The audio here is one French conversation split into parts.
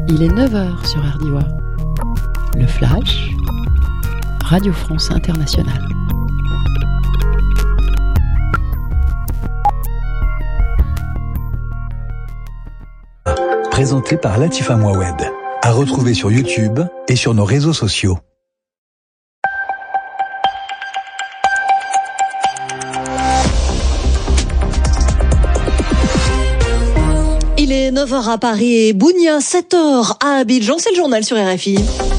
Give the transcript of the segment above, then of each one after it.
Il est 9h sur RDIWA. Le Flash, Radio France Internationale. Présenté par Latifa Mouawed. À retrouver sur YouTube et sur nos réseaux sociaux. Il est 9h à Paris et Bounia, 7h à Abidjan. C'est le journal sur RFI.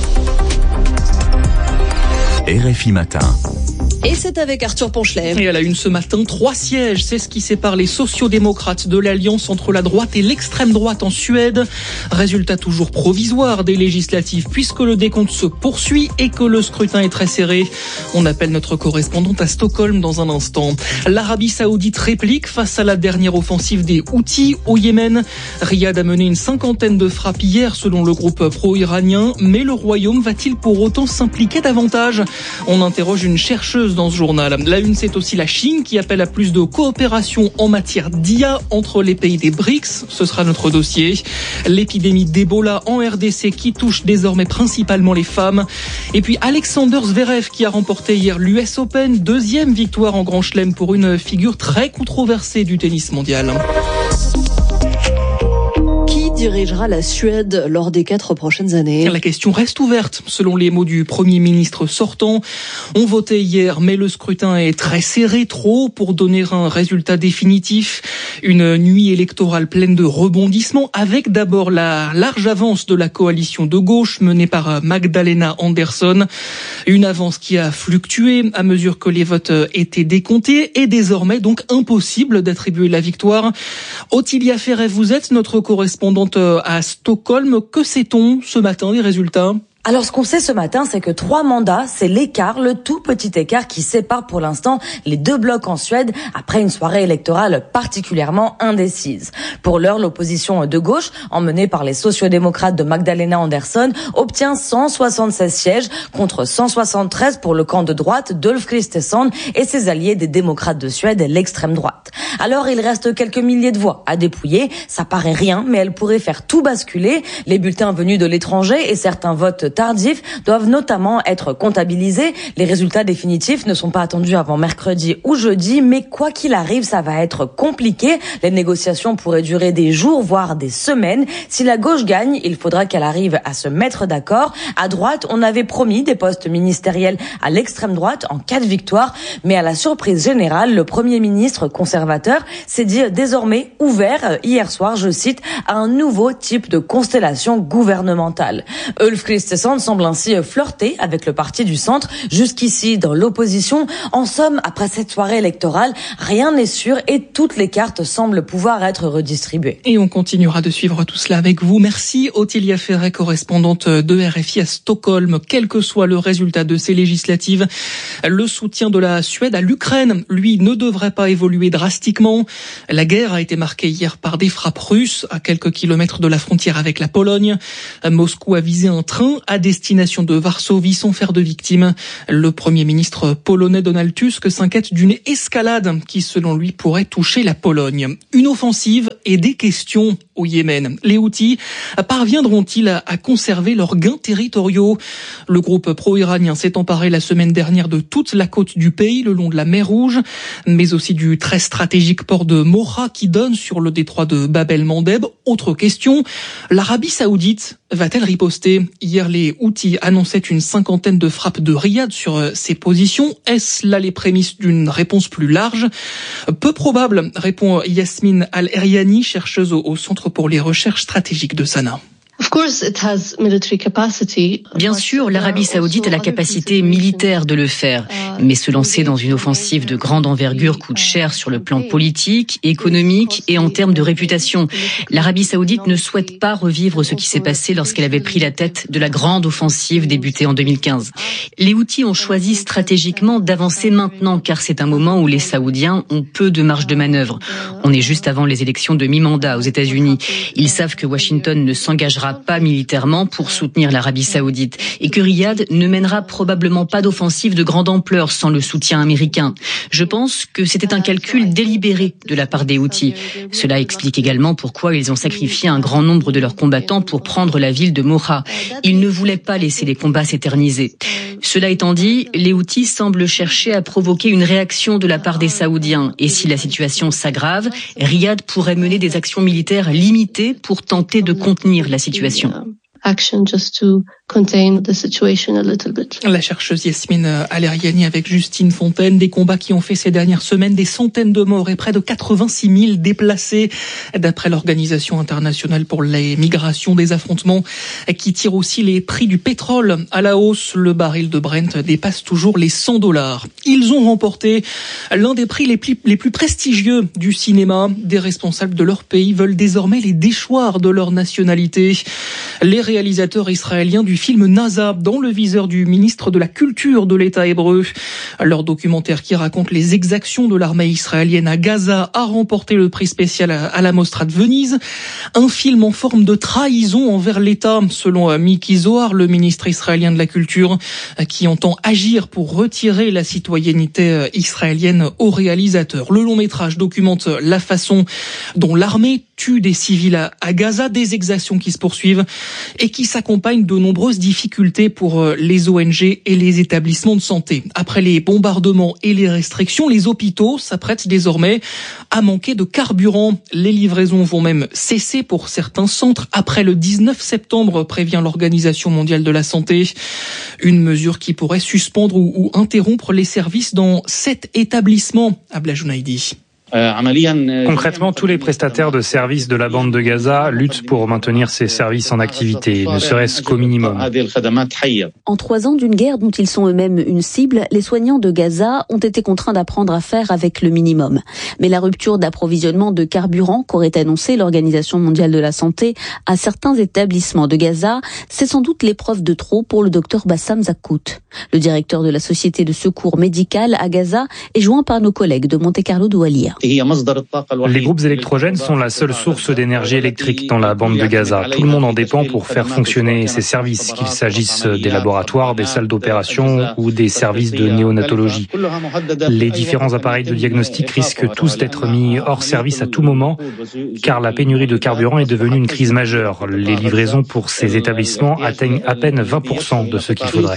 RFI Matin. Et c'est avec Arthur Ponchelet. Et à la une ce matin, 3 sièges. C'est ce qui sépare les sociodémocrates de l'alliance entre la droite et l'extrême droite en Suède. Résultat toujours provisoire des législatives puisque le décompte se poursuit et que le scrutin est très serré. On appelle notre correspondante à Stockholm dans un instant. L'Arabie Saoudite réplique face à la dernière offensive des Houthis au Yémen. Riyad a mené une 50aine de frappes hier selon le groupe pro-iranien. Mais le royaume va-t-il pour autant s'impliquer davantage ? On interroge une chercheuse dans ce journal. La une, c'est aussi la Chine qui appelle à plus de coopération en matière d'IA entre les pays des BRICS. Ce sera notre dossier. L'épidémie d'Ebola en RDC qui touche désormais principalement les femmes. Et puis Alexander Zverev qui a remporté hier l'US Open. 2e victoire en Grand Chelem pour une figure très controversée du tennis mondial. Dirigera la Suède lors des 4 prochaines années. La question reste ouverte, selon les mots du Premier ministre sortant. On votait hier, mais le scrutin est très serré, trop pour donner un résultat définitif. Une nuit électorale pleine de rebondissements, avec d'abord la large avance de la coalition de gauche menée par Magdalena Andersson. Une avance qui a fluctué à mesure que les votes étaient décomptés et désormais donc impossible d'attribuer la victoire. Ottilia Ferret, vous êtes notre correspondante à Stockholm. Que sait-on ce matin des résultats ? Alors ce qu'on sait ce matin, c'est que 3 mandats, c'est l'écart, le tout petit écart qui sépare pour l'instant les 2 blocs en Suède après une soirée électorale particulièrement indécise. Pour l'heure, l'opposition de gauche, emmenée par les sociodémocrates de Magdalena Andersson, obtient 176 sièges contre 173 pour le camp de droite d'Ulf Kristersson et ses alliés des démocrates de Suède et l'extrême droite. Alors il reste quelques milliers de voix à dépouiller, ça paraît rien, mais elle pourrait faire tout basculer. Les bulletins venus de l'étranger et certains votes tardifs doivent notamment être comptabilisés. Les résultats définitifs ne sont pas attendus avant mercredi ou jeudi, mais quoi qu'il arrive, ça va être compliqué. Les négociations pourraient durer des jours, voire des semaines. Si la gauche gagne, il faudra qu'elle arrive à se mettre d'accord. À droite, on avait promis des postes ministériels à l'extrême droite en cas de victoire, mais à la surprise générale, le Premier ministre conservateur s'est dit désormais ouvert hier soir, je cite, à un nouveau type de constellation gouvernementale. Ulf Kristersson semble ainsi flirter avec le parti du centre, jusqu'ici dans l'opposition. En somme, après cette soirée électorale, rien n'est sûr et toutes les cartes semblent pouvoir être redistribuées. Et on continuera de suivre tout cela avec vous. Merci Ottilia Ferret, correspondante de RFI à Stockholm. Quel que soit le résultat de ces législatives, le soutien de la Suède à l'Ukraine, lui, ne devrait pas évoluer drastiquement. La guerre a été marquée hier par des frappes russes à quelques kilomètres de la frontière avec la Pologne. Moscou a visé un train à destination de Varsovie sans faire de victimes. Le Premier ministre polonais Donald Tusk s'inquiète d'une escalade qui, selon lui, pourrait toucher la Pologne. Une offensive et des questions au Yémen. Les Houthis parviendront-ils à conserver leurs gains territoriaux ? Le groupe pro-iranien s'est emparé la semaine dernière de toute la côte du pays, le long de la mer Rouge, mais aussi du très stratégique port de Moha qui donne sur le détroit de Bab el-Mandeb. Autre question, l'Arabie Saoudite va-t-elle riposter ? Hier, les Houthis annonçaient une 50aine de frappes de Riyad sur ses positions. Est-ce là les prémices d'une réponse plus large ? Peu probable, répond Yasmine Al-Eriani, chercheuse au Centre pour les recherches stratégiques de Sanaa. Bien sûr, l'Arabie Saoudite a la capacité militaire de le faire, mais se lancer dans une offensive de grande envergure coûte cher sur le plan politique, économique et en termes de réputation. L'Arabie Saoudite ne souhaite pas revivre ce qui s'est passé lorsqu'elle avait pris la tête de la grande offensive débutée en 2015. Les Houthis ont choisi stratégiquement d'avancer maintenant car c'est un moment où les Saoudiens ont peu de marge de manœuvre. On est juste avant les élections de mi-mandat aux États-Unis. Ils savent que Washington ne s'engagera pas militairement pour soutenir l'Arabie Saoudite et que Riyad ne mènera probablement pas d'offensive de grande ampleur sans le soutien américain. Je pense que c'était un calcul délibéré de la part des Houthis. Cela explique également pourquoi ils ont sacrifié un grand nombre de leurs combattants pour prendre la ville de Moha. Ils ne voulaient pas laisser les combats s'éterniser. Cela étant dit, les Houthis semblent chercher à provoquer une réaction de la part des Saoudiens. Et si la situation s'aggrave, Riyad pourrait mener des actions militaires limitées pour tenter de contenir la situation. Action just to contain the situation a little bit. La chercheuse Yasmine Aleriani avec Justine Fontaine. Des combats qui ont fait ces dernières semaines des centaines de morts et près de 86 000 déplacés. D'après l'Organisation internationale pour les migrations, des affrontements qui tirent aussi les prix du pétrole à la hausse. Le baril de Brent dépasse toujours les $100. Ils ont remporté l'un des prix les plus prestigieux du cinéma. Des responsables de leur pays veulent désormais les déchoir de leur nationalité. Les réalisateurs israéliens du film Naza, dans le viseur du ministre de la Culture de l'État hébreu. Leur documentaire qui raconte les exactions de l'armée israélienne à Gaza a remporté le prix spécial à la Mostra de Venise. Un film en forme de trahison envers l'État, selon Miki Zohar, le ministre israélien de la Culture, qui entend agir pour retirer la citoyenneté israélienne aux réalisateurs. Le long métrage documente la façon dont l'armée tue des civils à Gaza, des exactions qui se poursuivent et qui s'accompagnent de nombreuses difficultés pour les ONG et les établissements de santé. Après les bombardements et les restrictions, les hôpitaux s'apprêtent désormais à manquer de carburant. Les livraisons vont même cesser pour certains centres après le 19 septembre, prévient l'Organisation mondiale de la santé. Une mesure qui pourrait suspendre ou interrompre les services dans 7 établissements. Abla Jounaidi. Concrètement, tous les prestataires de services de la bande de Gaza luttent pour maintenir ces services en activité, ne serait-ce qu'au minimum. En 3 ans d'une guerre dont ils sont eux-mêmes une cible, les soignants de Gaza ont été contraints d'apprendre à faire avec le minimum. Mais la rupture d'approvisionnement de carburant qu'aurait annoncé l'Organisation mondiale de la santé à certains établissements de Gaza, c'est sans doute l'épreuve de trop pour le docteur Bassam Zakkout. Le directeur de la Société de secours médical à Gaza est joint par nos collègues de Monte-Carlo Doualiya. Les groupes électrogènes sont la seule source d'énergie électrique dans la bande de Gaza. Tout le monde en dépend pour faire fonctionner ces services, qu'il s'agisse des laboratoires, des salles d'opération ou des services de néonatologie. Les différents appareils de diagnostic risquent tous d'être mis hors service à tout moment, car la pénurie de carburant est devenue une crise majeure. Les livraisons pour ces établissements atteignent à peine 20% de ce qu'il faudrait.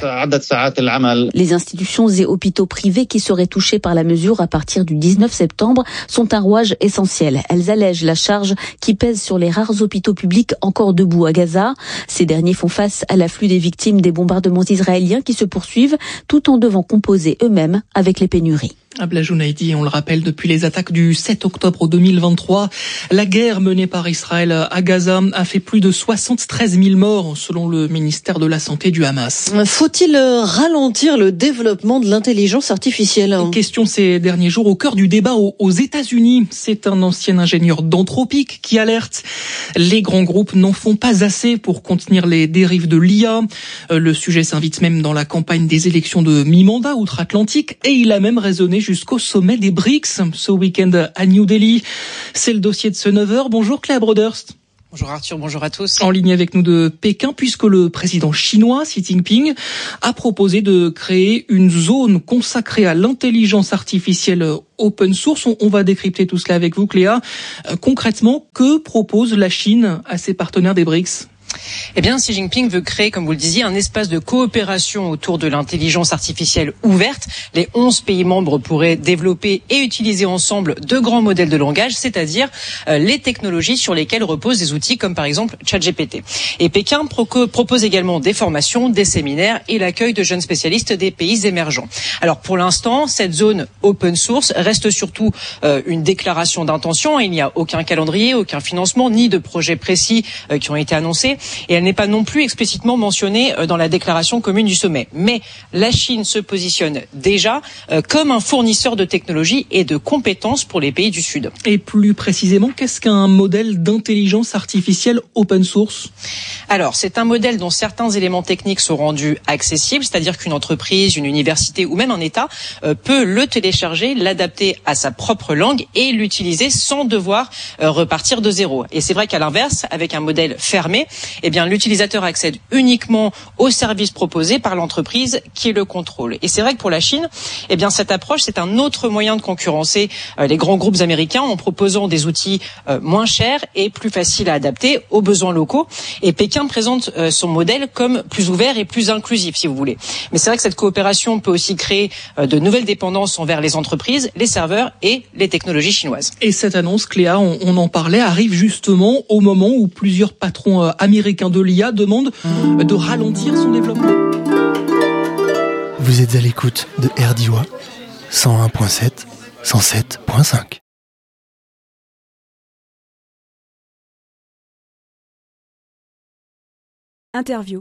Les institutions et hôpitaux privés qui seraient touchés par la mesure à partir du 19 septembre sont un rouage essentiel. Elles allègent la charge qui pèse sur les rares hôpitaux publics encore debout à Gaza. Ces derniers font face à l'afflux des victimes des bombardements israéliens qui se poursuivent tout en devant composer eux-mêmes avec les pénuries. Abla Jounaidi, on le rappelle, depuis les attaques du 7 octobre 2023, la guerre menée par Israël à Gaza a fait plus de 73 000 morts, selon le ministère de la Santé du Hamas. Faut-il ralentir le développement de l'intelligence artificielle ? Question ces derniers jours au cœur du débat aux États-Unis. C'est un ancien ingénieur d'Anthropic qui alerte. Les grands groupes n'en font pas assez pour contenir les dérives de l'IA. Le sujet s'invite même dans la campagne des élections de mi-mandat outre-Atlantique et il a même résonné jusqu'au sommet des BRICS ce week-end à New Delhi. C'est le dossier de ce 9h. Bonjour Claire Broderst. Bonjour Arthur, bonjour à tous. En ligne avec nous de Pékin, puisque le président chinois Xi Jinping a proposé de créer une zone consacrée à l'intelligence artificielle open source. On va décrypter tout cela avec vous Cléa. Concrètement, que propose la Chine à ses partenaires des BRICS ? Eh bien, Xi Jinping veut créer, comme vous le disiez, un espace de coopération autour de l'intelligence artificielle ouverte. Les 11 pays membres pourraient développer et utiliser ensemble de grands modèles de langage, c'est-à-dire les technologies sur lesquelles reposent des outils comme par exemple ChatGPT. Et Pékin propose également des formations, des séminaires et l'accueil de jeunes spécialistes des pays émergents. Alors pour l'instant, cette zone open source reste surtout une déclaration d'intention. Il n'y a aucun calendrier, aucun financement, ni de projets précis qui ont été annoncés. Et elle n'est pas non plus explicitement mentionnée dans la déclaration commune du sommet. Mais la Chine se positionne déjà comme un fournisseur de technologies et de compétences pour les pays du Sud. Et plus précisément, qu'est-ce qu'un modèle d'intelligence artificielle open source ? Alors, c'est un modèle dont certains éléments techniques sont rendus accessibles, c'est-à-dire qu'une entreprise, une université ou même un État peut le télécharger, l'adapter à sa propre langue et l'utiliser sans devoir repartir de zéro. Et c'est vrai qu'à l'inverse, avec un modèle fermé, eh bien l'utilisateur accède uniquement aux services proposés par l'entreprise qui le contrôle. Et c'est vrai que pour la Chine, eh bien cette approche, c'est un autre moyen de concurrencer les grands groupes américains en proposant des outils moins chers et plus faciles à adapter aux besoins locaux. Et Pékin présente son modèle comme plus ouvert et plus inclusif, si vous voulez. Mais c'est vrai que cette coopération peut aussi créer de nouvelles dépendances envers les entreprises, les serveurs et les technologies chinoises. Et cette annonce, Cléa, on en parlait, arrive justement au moment où plusieurs patrons américains de l'IA demandent de ralentir son développement. Vous êtes à l'écoute de RDIWA 101.7, 107.5. Interview.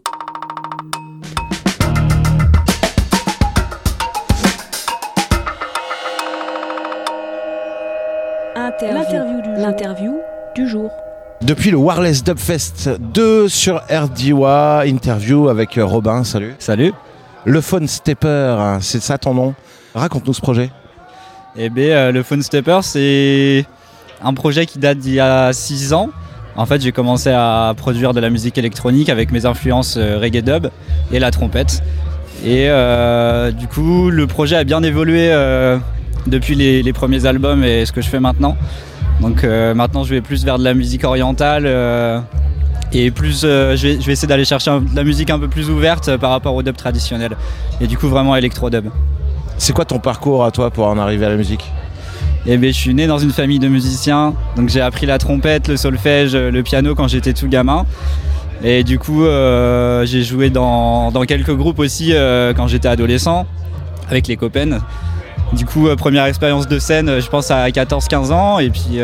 L'interview du jour. Depuis le Wireless Dubfest 2 sur RDIWA, interview avec Robin, salut. Salut. Le Phone Stepper, c'est ça ton nom? Raconte-nous ce projet. Eh bien, le Phone Stepper, c'est un projet qui date d'il y a 6 ans. En fait, j'ai commencé à produire de la musique électronique avec mes influences reggae dub et la trompette. Et du coup, le projet a bien évolué depuis les premiers albums et ce que je fais maintenant. Donc maintenant, je vais plus vers de la musique orientale et plus, je vais essayer d'aller chercher de la musique un peu plus ouverte par rapport au dub traditionnel. Et du coup, vraiment électro-dub. C'est quoi ton parcours à toi pour en arriver à la musique ? Eh bien, je suis né dans une famille de musiciens, donc j'ai appris la trompette, le solfège, le piano quand j'étais tout gamin. Et du coup, j'ai joué dans quelques groupes aussi quand j'étais adolescent, avec les copains. Du coup, première expérience de scène, je pense à 14-15 ans. Et puis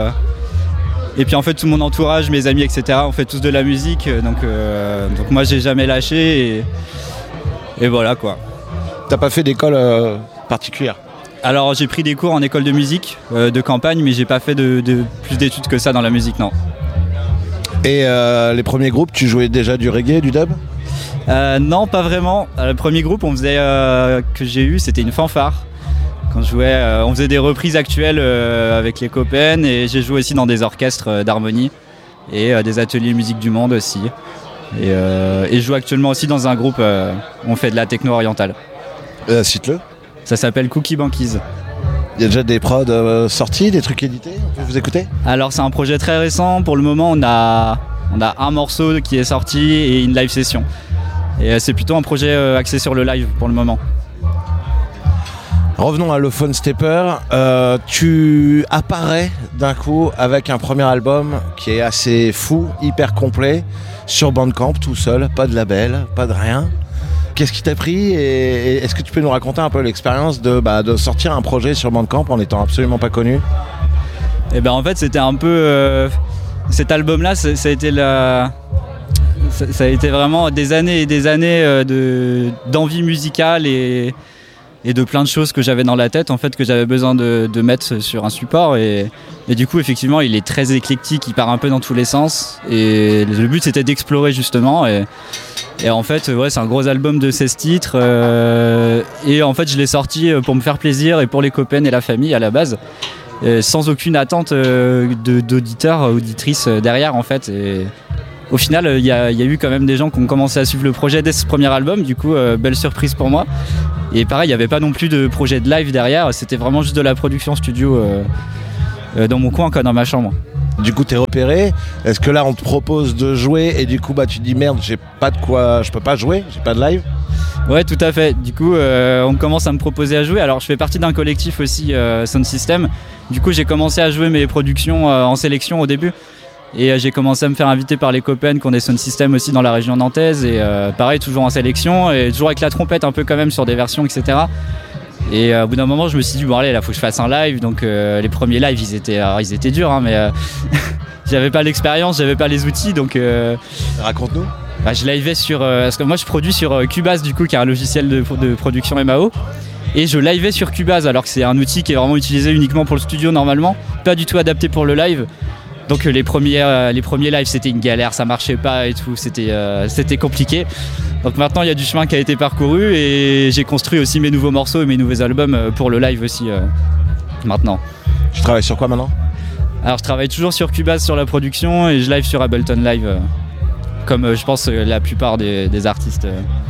en fait, tout mon entourage, mes amis, etc., on fait tous de la musique. Donc moi, j'ai jamais lâché. Et voilà, quoi. T'as pas fait d'école particulière ? Alors j'ai pris des cours en école de musique de campagne, mais j'ai pas fait de plus d'études que ça dans la musique, non. Et les premiers groupes, tu jouais déjà du reggae, du dub ? Non, pas vraiment. Le premier groupe que j'ai eu, c'était une fanfare. Quand je jouais, on faisait des reprises actuelles avec les copains, et j'ai joué aussi dans des orchestres d'harmonie et des ateliers musique du monde aussi. Et je joue actuellement aussi dans un groupe où on fait de la techno orientale. Cite-le. Ça s'appelle Cookie Banquise. Il y a déjà des prods sortis, des trucs édités, on peut vous écouter ? Alors c'est un projet très récent, pour le moment on a un morceau qui est sorti et une live session. Et c'est plutôt un projet axé sur le live pour le moment. Revenons à le Phone Stepper, tu apparais d'un coup avec un premier album qui est assez fou, hyper complet, sur Bandcamp tout seul, pas de label, pas de rien. Qu'est-ce qui t'a pris et est-ce que tu peux nous raconter un peu l'expérience de sortir un projet sur Bandcamp en étant absolument pas connu ? Eh ben en fait c'était un peu cet album-là, ça a été vraiment des années et des années d'envie musicale et de plein de choses que j'avais dans la tête en fait, que j'avais besoin de mettre sur un support et du coup effectivement il est très éclectique, il part un peu dans tous les sens et le but c'était d'explorer justement et en fait ouais, c'est un gros album de 16 titres et en fait je l'ai sorti pour me faire plaisir et pour les copains et la famille à la base, sans aucune attente d'auditeurs, auditrices derrière en fait. Et au final il y a eu quand même des gens qui ont commencé à suivre le projet dès ce premier album, du coup belle surprise pour moi. Et pareil, il n'y avait pas non plus de projet de live derrière, c'était vraiment juste de la production studio dans mon coin, dans ma chambre. Du coup, t'es repéré. Est-ce que là, on te propose de jouer et du coup, tu te dis merde, j'ai pas de quoi, je peux pas jouer, j'ai pas de live ? Ouais, tout à fait. Du coup, on commence à me proposer à jouer. Alors, je fais partie d'un collectif aussi, Sound System. Du coup, j'ai commencé à jouer mes productions en sélection au début. Et j'ai commencé à me faire inviter par les copains qui ont des Sound System aussi dans la région nantaise. Et pareil, toujours en sélection et toujours avec la trompette un peu quand même sur des versions, etc. Et au bout d'un moment, je me suis dit, bon allez, là, faut que je fasse un live. Donc les premiers lives, ils étaient durs, hein, mais j'avais pas l'expérience, j'avais pas les outils. Donc raconte-nous. Je livais sur... parce que moi, je produis sur Cubase, du coup, qui est un logiciel de production MAO. Et je livais sur Cubase, alors que c'est un outil qui est vraiment utilisé uniquement pour le studio normalement, pas du tout adapté pour le live. Donc les premiers lives, c'était une galère, ça marchait pas et tout, c'était compliqué. Donc maintenant il y a du chemin qui a été parcouru et j'ai construit aussi mes nouveaux morceaux et mes nouveaux albums pour le live aussi maintenant. Tu travailles sur quoi maintenant ? Alors je travaille toujours sur Cubase sur la production et je live sur Ableton Live comme je pense la plupart des artistes.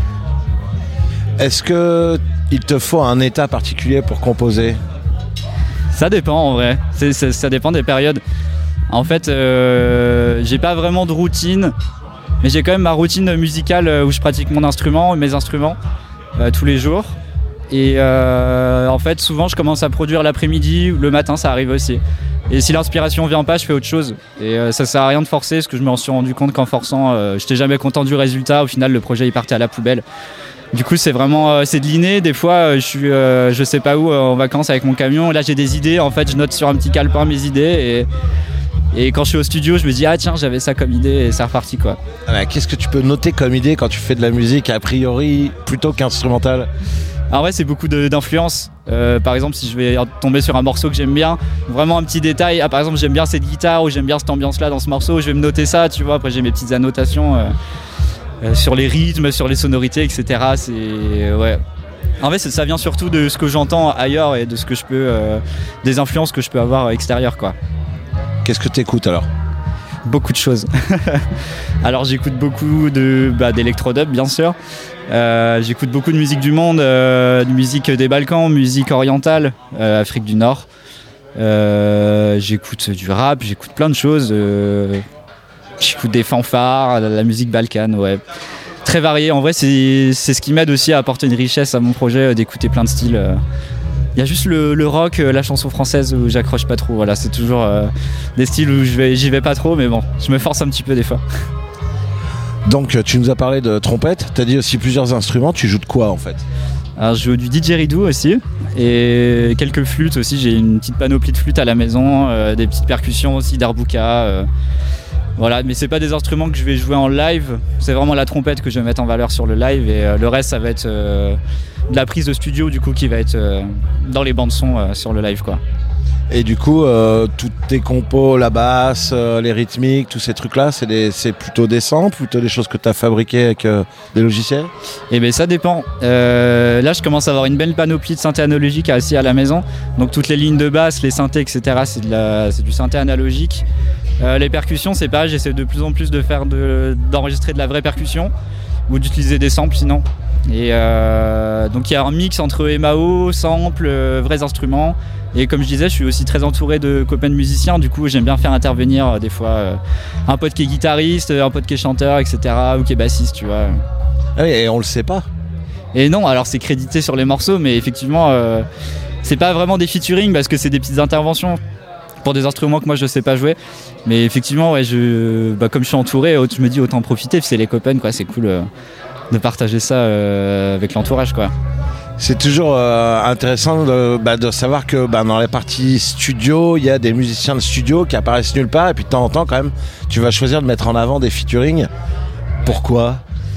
Est-ce qu'il te faut un état particulier pour composer ? Ça dépend en vrai, ça dépend des périodes. En fait, j'ai pas vraiment de routine, mais j'ai quand même ma routine musicale où je pratique mes instruments tous les jours. Et en fait, souvent, je commence à produire l'après-midi, le matin, ça arrive aussi. Et si l'inspiration vient pas, je fais autre chose. Et ça sert à rien de forcer, parce que je me suis rendu compte qu'en forçant, j'étais jamais content du résultat. Au final, le projet il partait à la poubelle. Du coup, c'est vraiment c'est de l'inné. Des fois, je suis je sais pas où en vacances avec mon camion. Là, j'ai des idées. En fait, je note sur un petit calepin mes idées et quand je suis au studio, je me dis tiens, j'avais ça comme idée et c'est reparti quoi. Qu'est-ce que tu peux noter comme idée quand tu fais de la musique a priori plutôt qu'instrumentale ? En vrai, c'est beaucoup d'influence. Par exemple, si je vais tomber sur un morceau que j'aime bien, vraiment un petit détail. Par exemple, j'aime bien cette guitare ou j'aime bien cette ambiance-là dans ce morceau. Je vais me noter ça, tu vois. Après, j'ai mes petites annotations. Sur les rythmes, sur les sonorités, etc. Ouais. En fait, ça vient surtout de ce que j'entends ailleurs et de ce que je peux, des influences que je peux avoir extérieures, quoi. Qu'est-ce que tu écoutes alors ? Beaucoup de choses. Alors, j'écoute beaucoup d'électro-dub, bien sûr. J'écoute beaucoup de musique du monde, de musique des Balkans, musique orientale, Afrique du Nord. J'écoute du rap, j'écoute plein de choses. J'écoute des fanfares, la musique balkane, ouais. Très varié. En vrai, c'est ce qui m'aide aussi à apporter une richesse à mon projet, d'écouter plein de styles. Il y a juste le rock, la chanson française où j'accroche pas trop. Voilà, c'est toujours des styles où j'y vais pas trop, mais bon, je me force un petit peu des fois. Donc, tu nous as parlé de trompette, tu as dit aussi plusieurs instruments. Tu joues de quoi en fait ? Alors, je joue du didgeridoo aussi et quelques flûtes aussi. J'ai une petite panoplie de flûtes à la maison, des petites percussions aussi, d'arbouka. Voilà, mais c'est pas des instruments que je vais jouer en live, c'est vraiment la trompette que je vais mettre en valeur sur le live et le reste ça va être de la prise de studio du coup qui va être dans les bandes son sur le live quoi. Et du coup, toutes tes compos, la basse, les rythmiques, tous ces trucs-là, c'est plutôt des samples, plutôt des choses que tu as fabriquées avec des logiciels ? Eh bien ça dépend. Là je commence à avoir une belle panoplie de synthé analogique assis à la maison, donc toutes les lignes de basse, les synthés etc. c'est du synthé analogique. Les percussions, c'est pareil, j'essaie de plus en plus d'enregistrer de la vraie percussion ou d'utiliser des samples sinon. Et donc il y a un mix entre MAO, samples, vrais instruments. Et comme je disais, je suis aussi très entouré de copains de musiciens. Du coup, j'aime bien faire intervenir des fois un pote qui est guitariste, un pote qui est chanteur, etc. ou qui est bassiste, tu vois. Ah oui, et on le sait pas. Et non, alors c'est crédité sur les morceaux, mais effectivement, c'est pas vraiment des featuring parce que c'est des petites interventions pour des instruments que moi je sais pas jouer. Mais effectivement, ouais, comme je suis entouré, je me dis autant profiter, c'est les copains, quoi. C'est cool de partager ça avec l'entourage, quoi. C'est toujours intéressant de savoir que dans les parties studio, il y a des musiciens de studio qui apparaissent nulle part et puis de temps en temps, quand même, tu vas choisir de mettre en avant des featuring. Pourquoi ?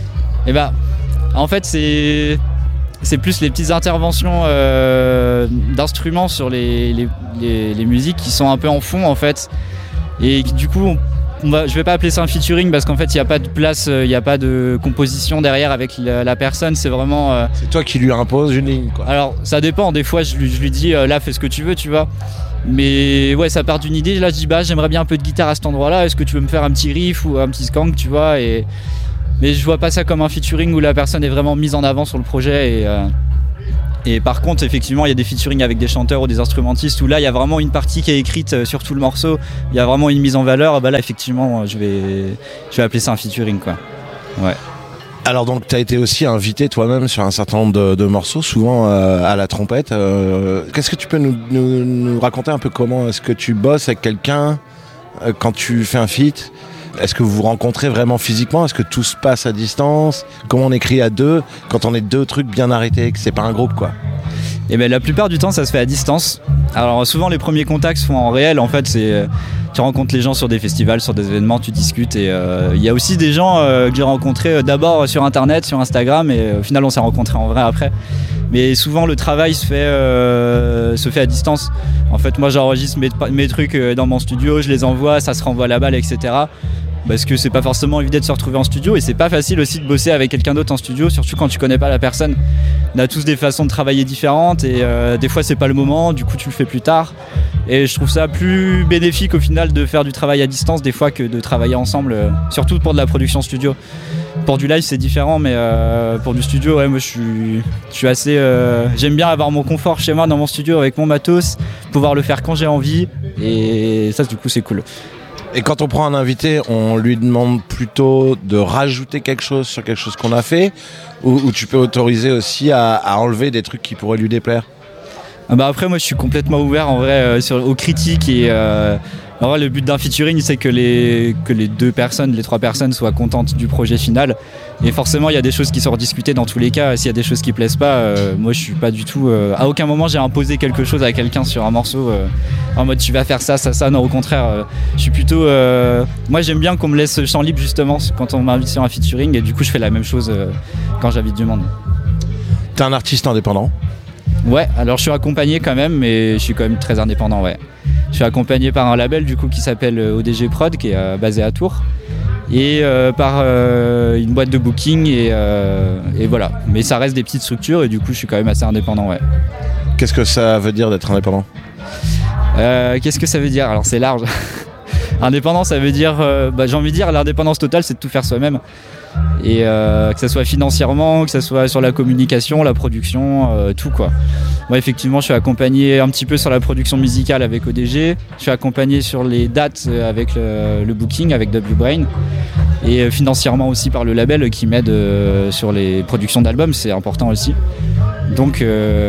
En fait, c'est plus les petites interventions d'instruments sur les musiques qui sont un peu en fond, en fait. Et du coup, je vais pas appeler ça un featuring parce qu'en fait il n'y a pas de place, il n'y a pas de composition derrière avec la personne, c'est vraiment c'est toi qui lui imposes une ligne, quoi. Alors ça dépend, des fois je lui dis là fais ce que tu veux, tu vois, mais ouais, ça part d'une idée. Là je dis j'aimerais bien un peu de guitare à cet endroit là, est-ce que tu veux me faire un petit riff ou un petit skank, tu vois, mais je vois pas ça comme un featuring où la personne est vraiment mise en avant sur le projet. Et par contre, effectivement, il y a des featuring avec des chanteurs ou des instrumentistes où là, il y a vraiment une partie qui est écrite sur tout le morceau. Il y a vraiment une mise en valeur. Là, effectivement, je vais appeler ça un featuring, quoi. Ouais. Alors donc, tu as été aussi invité toi-même sur un certain nombre de morceaux, souvent à la trompette. Qu'est-ce que tu peux nous raconter un peu comment est-ce que tu bosses avec quelqu'un quand tu fais un feat ? Est-ce que vous vous rencontrez vraiment physiquement ? Est-ce que tout se passe à distance ? Comment on écrit à deux quand on est deux trucs bien arrêtés, que c'est pas un groupe, quoi ? Et la plupart du temps ça se fait à distance. Alors souvent les premiers contacts se font en réel, en fait tu rencontres les gens sur des festivals, sur des événements, tu discutes et il y a aussi des gens que j'ai rencontrés d'abord sur internet, sur Instagram et au final on s'est rencontrés en vrai après. Mais souvent le travail se fait à distance. En fait moi j'enregistre mes trucs dans mon studio, je les envoie, ça se renvoie la balle, etc. parce que c'est pas forcément évident de se retrouver en studio et c'est pas facile aussi de bosser avec quelqu'un d'autre en studio, surtout quand tu connais pas la personne. On a tous des façons de travailler différentes et des fois c'est pas le moment, du coup tu le fais plus tard. Et je trouve ça plus bénéfique au final de faire du travail à distance des fois que de travailler ensemble, surtout pour de la production studio. Pour du live c'est différent, mais pour du studio, ouais, moi je suis assez. J'aime bien avoir mon confort chez moi dans mon studio avec mon matos, pouvoir le faire quand j'ai envie, et ça du coup c'est cool. Et quand on prend un invité, on lui demande plutôt de rajouter quelque chose sur quelque chose qu'on a fait, ou tu peux autoriser aussi à enlever des trucs qui pourraient lui déplaire? Bah après moi je suis complètement ouvert en vrai aux critiques et en vrai le but d'un featuring c'est que les trois personnes soient contentes du projet final et forcément il y a des choses qui sont rediscutées dans tous les cas. S'il y a des choses qui plaisent pas, moi je suis pas du tout à aucun moment j'ai imposé quelque chose à quelqu'un sur un morceau en mode tu vas faire ça, non, au contraire je suis plutôt moi j'aime bien qu'on me laisse champ libre justement quand on m'invite sur un featuring et du coup je fais la même chose quand j'invite du monde. T'es un artiste indépendant? Ouais, alors je suis accompagné quand même, mais je suis quand même très indépendant, ouais. Je suis accompagné par un label du coup qui s'appelle ODG Prod, qui est basé à Tours, et par une boîte de booking, et voilà. Mais ça reste des petites structures, et du coup je suis quand même assez indépendant, ouais. Qu'est-ce que ça veut dire d'être indépendant? Qu'est-ce que ça veut dire? Alors c'est large. Indépendant, ça veut dire, j'ai envie de dire, l'indépendance totale, c'est de tout faire soi-même. Et que ça soit financièrement, que ça soit sur la communication, la production, tout quoi. Moi effectivement je suis accompagné un petit peu sur la production musicale avec ODG, je suis accompagné sur les dates avec le booking avec WBrain et financièrement aussi par le label qui m'aide sur les productions d'albums, c'est important aussi. Donc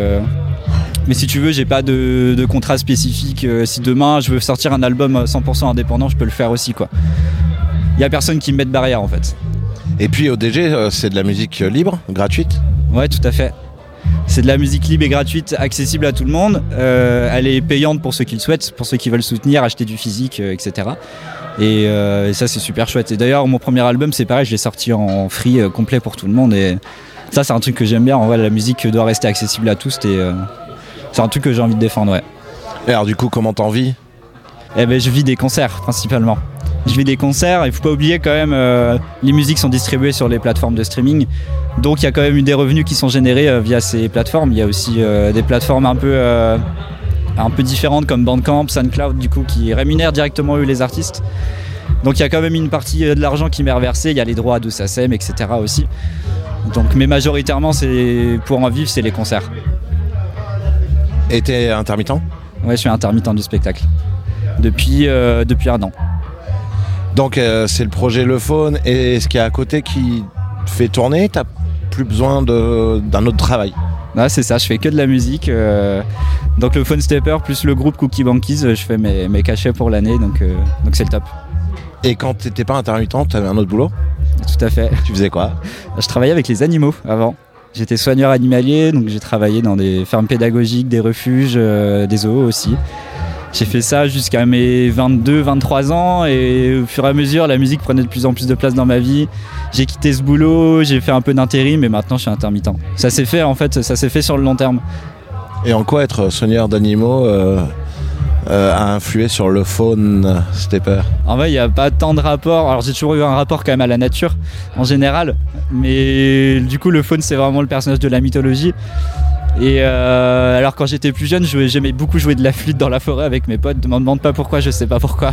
mais si tu veux, j'ai pas de contrat spécifique. Si demain je veux sortir un album 100% indépendant, je peux le faire aussi quoi. Il y a personne qui me met de barrière en fait. Et puis ODG, c'est de la musique libre, gratuite? Ouais, tout à fait. C'est de la musique libre et gratuite, accessible à tout le monde. Elle est payante pour ceux qui le souhaitent, pour ceux qui veulent soutenir, acheter du physique, etc. Et ça, c'est super chouette. Et d'ailleurs, mon premier album, c'est pareil, je l'ai sorti en free complet pour tout le monde. Et ça, c'est un truc que j'aime bien. En vrai, la musique doit rester accessible à tous. Et c'est un truc que j'ai envie de défendre, ouais. Et alors, du coup, comment t'en vis? Eh ben, je vis des concerts, principalement. Je vis des concerts, il faut pas oublier quand même, les musiques sont distribuées sur les plateformes de streaming, donc il y a quand même eu des revenus qui sont générés via ces plateformes. Il y a aussi des plateformes un peu différentes comme Bandcamp, SoundCloud du coup qui rémunèrent directement eux les artistes. Donc il y a quand même une partie de l'argent qui m'est reversée, il y a les droits de SACEM, etc. aussi. Donc, mais majoritairement pour en vivre c'est les concerts. Et t'es intermittent? Ouais, je suis intermittent du spectacle depuis 1 an. Donc c'est le projet Le Faune et ce qu'il y a à côté qui te fait tourner, t'as plus besoin d'un autre travail? Ah, c'est ça, je fais que de la musique. Donc le Phone Stepper plus le groupe Cookie Bankies, je fais mes cachets pour l'année, donc c'est le top. Et quand t'étais pas intermittent, t'avais un autre boulot? Tout à fait. Tu faisais quoi? Je travaillais avec les animaux avant. J'étais soigneur animalier, donc j'ai travaillé dans des fermes pédagogiques, des refuges, des zoos aussi. J'ai fait ça jusqu'à mes 22-23 ans et au fur et à mesure, la musique prenait de plus en plus de place dans ma vie. J'ai quitté ce boulot, j'ai fait un peu d'intérim et maintenant je suis intermittent. Ça s'est fait en fait, ça s'est fait sur le long terme. Et en quoi être soigneur d'animaux a influé sur le Phone Stepper? En vrai, il n'y a pas tant de rapport. Alors j'ai toujours eu un rapport quand même à la nature en général, mais du coup le Phone c'est vraiment le personnage de la mythologie. Et alors quand j'étais plus jeune, j'aimais beaucoup jouer de la flûte dans la forêt avec mes potes. Ne me demande pas pourquoi, je sais pas pourquoi.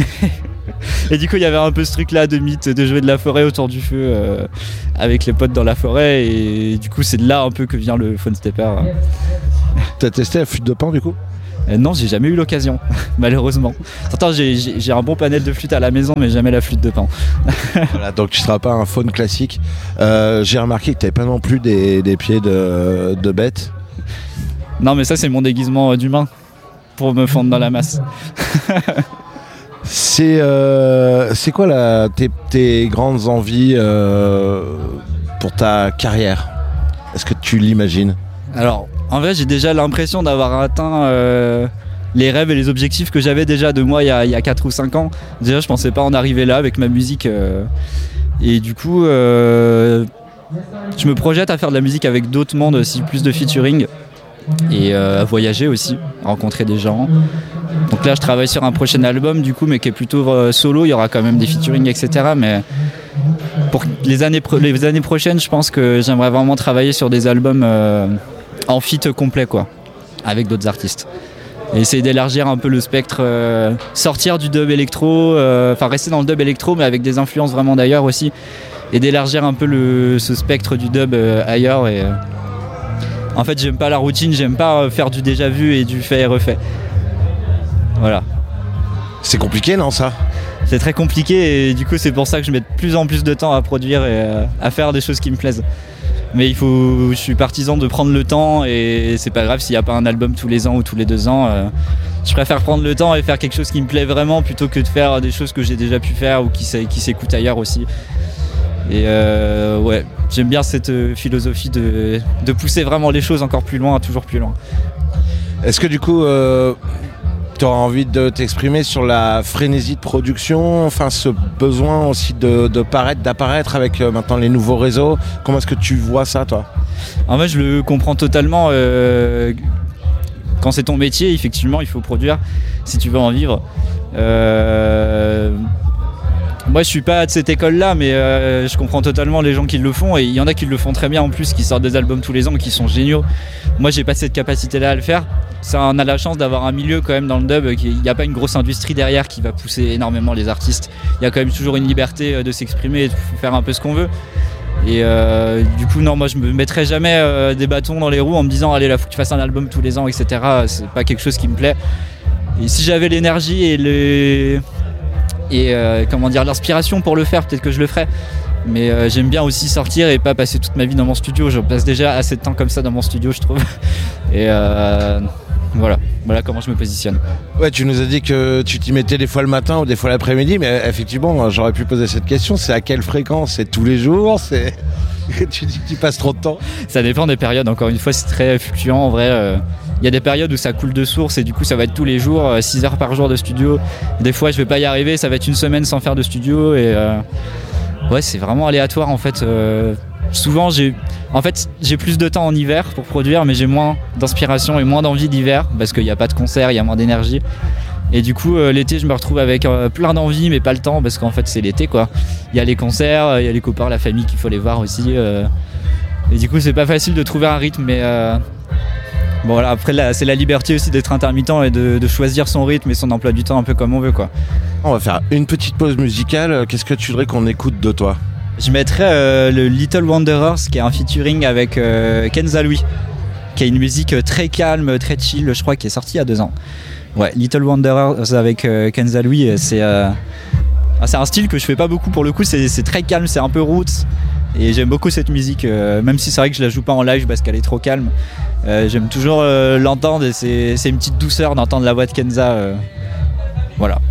Et du coup il y avait un peu ce truc là de mythe de jouer de la forêt autour du feu avec les potes dans la forêt. Et du coup c'est de là un peu que vient le Phone Stepper. T'as testé la flûte de Pan du coup? Non, j'ai jamais eu l'occasion, malheureusement. Pourtant j'ai un bon panel de flûte à la maison, mais jamais la flûte de Pan. Voilà, donc tu seras pas un faune classique. J'ai remarqué que t'avais pas non plus des pieds de bête. Non, mais ça c'est mon déguisement d'humain pour me fondre dans la masse. C'est quoi tes grandes envies pour ta carrière? Est-ce que tu l'imagines? Alors, en vrai, j'ai déjà l'impression d'avoir atteint les rêves et les objectifs que j'avais déjà de moi il y a 4 ou 5 ans. Déjà, je pensais pas en arriver là avec ma musique. Et du coup, je me projette à faire de la musique avec d'autres mondes aussi, plus de featuring. Et à voyager aussi, rencontrer des gens. Donc là je travaille sur un prochain album du coup, mais qui est plutôt solo, il y aura quand même des featuring etc. Mais pour les années prochaines, je pense que j'aimerais vraiment travailler sur des albums en feat complet quoi, avec d'autres artistes. Et essayer d'élargir un peu le spectre, sortir du dub électro, rester dans le dub électro mais avec des influences vraiment d'ailleurs aussi, et d'élargir un peu ce spectre du dub ailleurs. Et en fait j'aime pas la routine, j'aime pas faire du déjà vu et du fait et refait. Voilà. C'est compliqué non ça ? C'est très compliqué et du coup c'est pour ça que je mets de plus en plus de temps à produire et à faire des choses qui me plaisent. Mais je suis partisan de prendre le temps et c'est pas grave s'il n'y a pas un album tous les ans ou tous les 2 ans. Je préfère prendre le temps et faire quelque chose qui me plaît vraiment plutôt que de faire des choses que j'ai déjà pu faire ou qui s'écoutent ailleurs aussi. Et ouais, j'aime bien cette philosophie de pousser vraiment les choses encore plus loin, toujours plus loin. Est-ce que du coup tu auras envie de t'exprimer sur la frénésie de production, enfin ce besoin aussi d'apparaître avec maintenant les nouveaux réseaux? Comment est-ce que tu vois ça toi? En fait je le comprends totalement, quand c'est ton métier effectivement il faut produire si tu veux en vivre. Moi je suis pas de cette école là mais je comprends totalement les gens qui le font et il y en a qui le font très bien en plus, qui sortent des albums tous les ans qui sont géniaux. Moi j'ai pas cette capacité là à le faire. Ça, on a la chance d'avoir un milieu quand même dans le dub, il n'y a pas une grosse industrie derrière qui va pousser énormément les artistes. Il y a quand même toujours une liberté de s'exprimer et de faire un peu ce qu'on veut. Et du coup non, moi je me mettrai jamais des bâtons dans les roues en me disant allez là faut que tu fasses un album tous les ans etc. C'est pas quelque chose qui me plaît. Et si j'avais l'énergie et l'inspiration pour le faire, peut-être que je le ferais. Mais j'aime bien aussi sortir et pas passer toute ma vie dans mon studio. Je passe déjà assez de temps comme ça dans mon studio je trouve. Et voilà comment je me positionne. Ouais, tu nous as dit que tu t'y mettais des fois le matin ou des fois l'après-midi, mais effectivement j'aurais pu poser cette question, c'est à quelle fréquence? C'est tous les jours? C'est... tu dis que tu passes trop de temps? Ça dépend des périodes, encore une fois c'est très fluctuant en vrai. Il y a des périodes où ça coule de source et du coup ça va être tous les jours, 6 heures par jour de studio. Des fois je vais pas y arriver, ça va être une semaine sans faire de studio et ouais c'est vraiment aléatoire en fait. Souvent j'ai plus de temps en hiver pour produire mais j'ai moins d'inspiration et moins d'envie d'hiver parce qu'il n'y a pas de concert, il y a moins d'énergie. Et du coup l'été je me retrouve avec plein d'envie mais pas le temps parce qu'en fait c'est l'été quoi. Il y a les concerts, il y a les copains, la famille qu'il faut les voir aussi. Et du coup c'est pas facile de trouver un rythme mais bon voilà, après là, c'est la liberté aussi d'être intermittent et de choisir son rythme et son emploi du temps un peu comme on veut quoi. On va faire une petite pause musicale, qu'est-ce que tu voudrais qu'on écoute de toi? Je mettrais le Little Wanderers qui est un featuring avec Kenza Louis, qui a une musique très calme, très chill, je crois qui est sortie il y a 2 ans. Ouais, Little Wanderers avec Kenza Louis, c'est un style que je fais pas beaucoup pour le coup, c'est très calme, c'est un peu roots et j'aime beaucoup cette musique, même si c'est vrai que je la joue pas en live parce qu'elle est trop calme. J'aime toujours l'entendre et c'est une petite douceur d'entendre la voix de Kenza. Voilà.